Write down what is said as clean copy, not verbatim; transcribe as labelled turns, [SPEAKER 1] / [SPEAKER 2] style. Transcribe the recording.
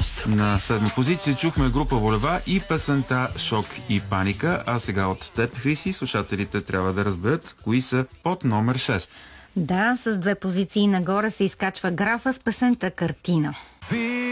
[SPEAKER 1] На седма позиция чухме група Волева и песента "Шок и паника", а сега от теб, Хриси, слушателите трябва да разберат кои са под номер 6.
[SPEAKER 2] Да, с 2 позиции нагоре се изкачва Графа с песента "Картина".